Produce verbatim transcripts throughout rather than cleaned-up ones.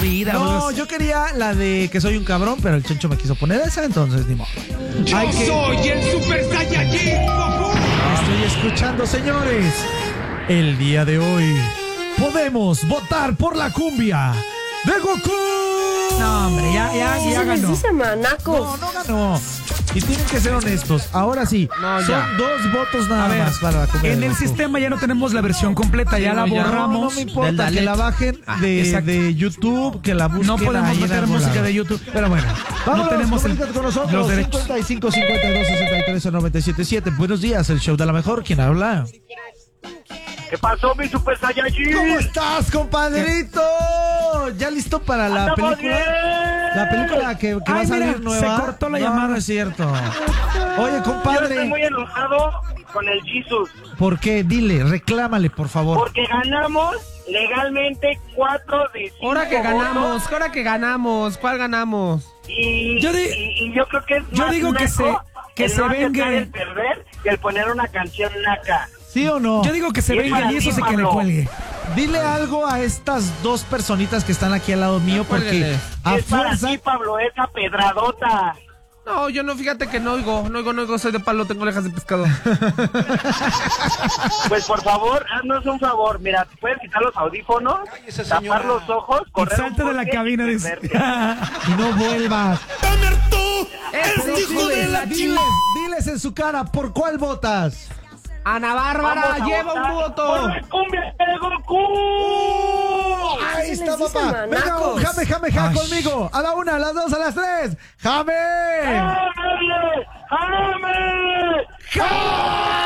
vida. No, pues. yo quería la de que soy un cabrón, pero el Chencho me quiso poner esa, entonces ni modo. Yo Hay que... soy el Super Saiyajin Goku. Estoy escuchando, señores. El día de hoy podemos votar por la cumbia de Goku. No, hombre, ya, ya, Sí, ya se les ganó. dice manacos. No, no ganó. Y tienen que ser honestos. Ahora sí, No, son ya. dos votos nada A ver, más para la cumbia en de el Goku. sistema ya no tenemos la versión completa, ya la No, ya borramos. No, no me importa, del Dalet. que la bajen de, exacto. de YouTube, que la busquen. No podemos ahí en meter algún música lado. de YouTube. Pero bueno, vámonos, no tenemos el- comunícate con nosotros. los derechos. cincuenta y cinco, cincuenta y dos, sesenta y tres, noventa y siete siete. Buenos días, el show de la mejor. ¿Quién habla? ¿Qué pasó, mi Super Saiyajin? ¿Cómo estás, compadrito? ¿Ya listo para la ¡Andamos película? bien! La película que, que va Ay, a salir mira, nueva. se cortó la No, llamada. no es cierto. Oye, Yo estoy compadre, muy enojado con el Jesus, ¿por qué? Dile, reclámale, por favor. porque ganamos legalmente cuatro de cinco Ahora que ganamos, votos, ahora que ganamos, ¿cuál ganamos? y, Yo di- y, y yo creo que es yo más digo que naco se- que el se no aceptar vengue. el perder que el poner una canción naca. ¿Sí o no? Yo digo que se Y es venga para y eso ti, sí que le Pablo. cuelgue. Dile algo a estas dos personitas que están aquí al lado mío, porque Cuélguele. a es para fuerza... ti, Pablo, esa pedradota. No, yo no, fíjate que no oigo, no oigo, no oigo, soy de palo, tengo orejas de pescado. Pues por favor, haznos un favor. Mira, te puedes quitar los audífonos, tapar los ojos, Y correr salte un de la bosque cabina. y Dice. perderte. Y no vuelvas. ¡Es hijo de la Diles, diles en su cara, ¿por cuál votas? Ana Vamos Bárbara, a lleva votar un voto. por la cumbia de Goku. Ahí se está, les dice papá. Venga, manacos. un jame, jame, ja Ay. conmigo. A la una, a las dos, a las tres. ¡Jame! ¡Ándale! ¡Ándale!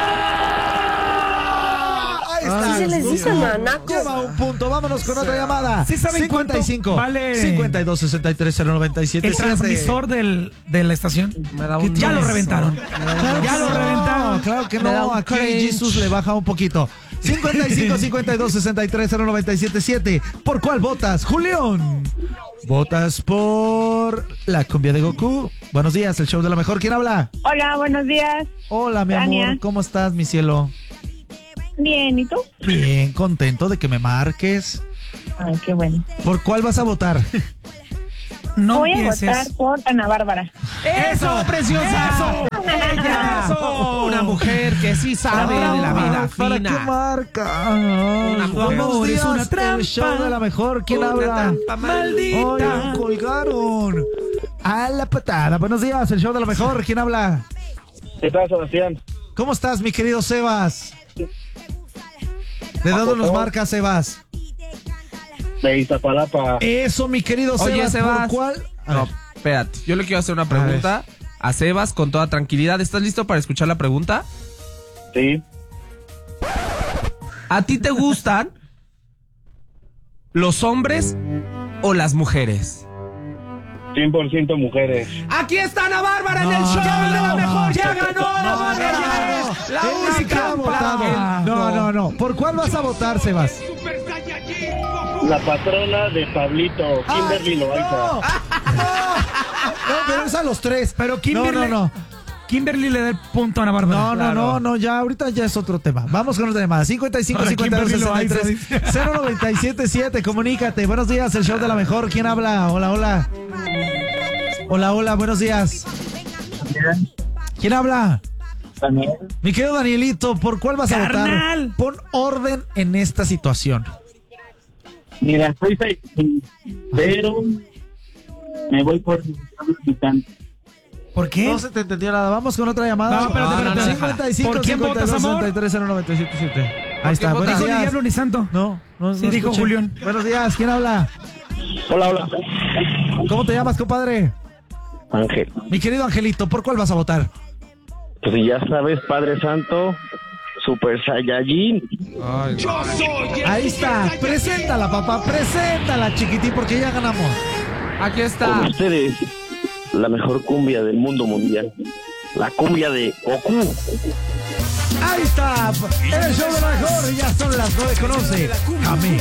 Ahí está. Sí se les dice manacos. Lleva un punto. Vámonos con otra llamada. ¿Sí saben cincuenta y cinco, cuánto vale cincuenta y dos, sesenta y tres, cero noventa y siete. El transmisor del, de la estación. Me da un Ya lo beso. reventaron. Claro Ya que lo no, reventaron. Claro que Me da no. un Aquí cringe. Jesus le baja un poquito. cincuenta y cinco, cincuenta y dos, sesenta y tres, cero noventa y siete siete. ¿Por cuál votas, Julián? ¿Votas por la cumbia de Goku? Buenos días, el show de la mejor. ¿Quién habla? Hola, buenos días. Hola, mi Tania. amor. ¿Cómo estás, mi cielo? Bien, ¿y tú? Bien, contento de que me marques. Ay, qué bueno. ¿Por cuál vas a votar? No Voy a empieces. votar por Ana Bárbara. ¡Eso, preciosa! ¡Eso! ¡Ella! ¡Eso! Una mujer que sí sabe de la vida ¿Para qué fina. marca? Una Buenos mujer, días, es una trampa. el show de la mejor. ¿Quién Una habla? trampa Oye, maldita. colgaron. A la patada. Buenos días, el show de la mejor. ¿Quién habla? ¿Qué tal, Sebastián? ¿Cómo estás, mi querido Sebas? ¿De dónde nos marcas, Sebas? De Iztapalapa. Eso, mi querido Oye, Sebas. Sebas. ¿Por cuál? A No, ver. espérate, yo le quiero hacer una pregunta a Sebas con toda tranquilidad. ¿Estás listo para escuchar la pregunta? Sí. ¿A ti te gustan los hombres o las mujeres? cien por ciento mujeres. Aquí está Ana Bárbara en el No, show no, de la no, mejor. no. ¡Ya ganó! No, ¡Ella no, es la Él ni única! siquiera ha votado. No, no, no. ¿Por cuál vas a votar, Sebas? Super Saiyajin Goku. La patrona de Pablito, Kimberly ¡Ay, Loaiza. No, no, no, pero es a los tres. Pero Kimberly, No, no, no. Kimberly le da el punto a Ana Bárbara. No, no, no, no, ya ahorita ya es otro tema. Vamos con otra llamada. cincuenta y cinco, Ahora, cincuenta y dos, Kimberly sesenta y Loaiza, tres, cero noventa y siete siete. Comunícate. Buenos días, el show de la mejor. ¿Quién habla? Hola, hola. Hola, hola, buenos días. ¿Quién habla? También. Mi querido Danielito, ¿por cuál vas a ¡Carnal! votar? Pon orden en esta situación. Mira, soy Saiyajin, pero me voy por ¿Por qué? No se te entendió nada. Vamos con otra llamada. No, espérate, No, no, espérate. no, cincuenta y cinco, ¿Por quién cincuenta y dos, votas, amor? sesenta y tres, cero noventa y siete siete. Ahí está. votas? Buenos Dijo ni días. diablo ni santo. No, no, Sí, no dijo escuché. Julián. Buenos días. ¿Quién habla? Hola, hola. ¿Cómo te llamas, compadre? Ángel. Mi querido Angelito, ¿por cuál vas a votar? Pues ya sabes, Padre Santo, Super Saiyajin. Yo soy el Ahí está. Super Saiyajin. Preséntala, papá. Preséntala, chiquitín, porque ya ganamos. Aquí Con está. ustedes, la mejor cumbia del mundo mundial. La cumbia de Goku. Ahí está. El show de la mejor. Ya son las nueve con once. Amén.